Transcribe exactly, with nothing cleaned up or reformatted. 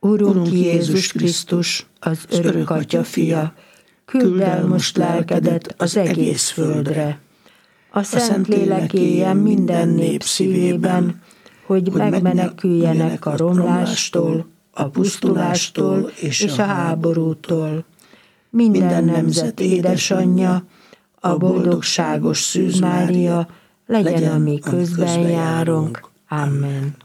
Urunk Jézus Krisztus, az örök Atya fia, küldd el most lelkedet az egész földre. A Szentlélek éljen minden nép szívében, hogy megmeneküljenek a romlástól, a pusztulástól és a háborútól. Minden nemzet édesanyja, a boldogságos Szűz Mária, legyen a mi közben járunk. Amen.